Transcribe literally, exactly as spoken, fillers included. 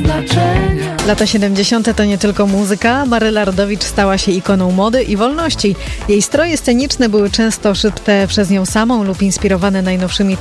znaczenia. Lata siedemdziesiąte to nie tylko muzyka. Maryla Rodowicz stała się ikoną mody i wolności. Jej stroje sceniczne były często szyte przez nią samą lub inspirowane najnowszymi